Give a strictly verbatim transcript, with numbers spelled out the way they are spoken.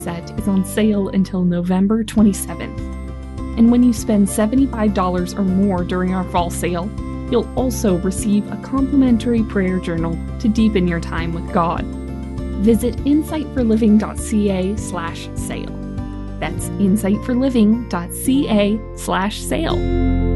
set is on sale until November twenty-seventh. And when you spend seventy-five dollars or more during our fall sale, you'll also receive a complimentary prayer journal to deepen your time with God. Visit insightforliving.ca slash sale. That's insightforliving.ca slash sale.